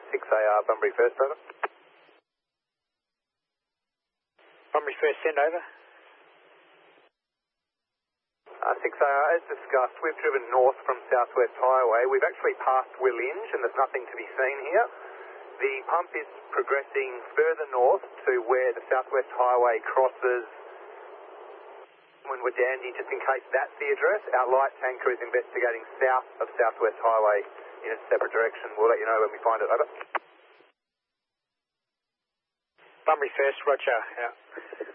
6AR, Bunbury First, over. Bunbury First, send over. 6AR, as discussed, we've driven north from Southwest Highway. We've actually passed Willinge and there's nothing to be seen here. The pump is progressing further north to where the Southwest Highway crosses Dandy, just in case that's the address. Our light tanker is investigating south of Southwest Highway in a separate direction. We'll let you know when we find it, over. Bunbury First, roger, out.